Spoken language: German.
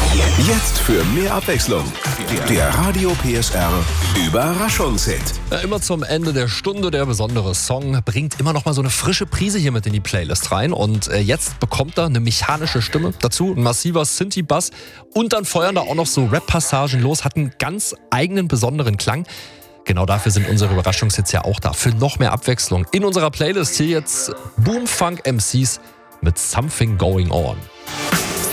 Jetzt für mehr Abwechslung. Der Radio PSR Überraschungshit. Ja, immer zum Ende der Stunde der besondere Song bringt immer noch mal so eine frische Prise hier mit in die Playlist rein. Und jetzt bekommt er eine mechanische Stimme dazu, ein massiver Synthi-Bass und dann feuern da auch noch so Rap-Passagen los, hat einen ganz eigenen besonderen Klang. Genau dafür sind unsere Überraschungshits ja auch da, für noch mehr Abwechslung. In unserer Playlist hier jetzt Boomfunk MCs mit Something Going On.